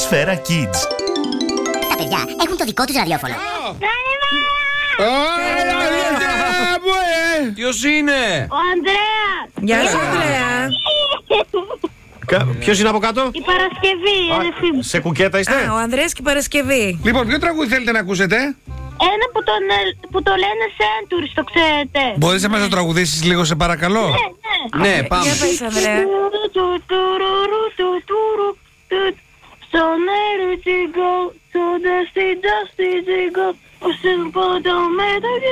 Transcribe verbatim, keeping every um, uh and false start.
Σφαίρα Kids. Τα παιδιά έχουν το δικό τους ραδιόφωνο. Ποιος είναι? Ο Ανδρέας. Γεια σου, Ανδρέα. Ποιος είναι από κάτω? Η Παρασκευή, η αδερφή μου. Σε κουκέτα είστε? Α, ο Ανδρέας και η Παρασκευή. Λοιπόν, ποιο τραγούδι θέλετε να ακούσετε? Ένα που, τον, ε, που το λένε Centuries, το ξέρετε. Μπορείς να μας το τραγουδήσεις λίγο, σε παρακαλώ? Ναι, ναι. Ναι, πάμε. Για πες, Ανδρέα. So let it go, so dusty, dusty, go. Oh, simple, don't matter.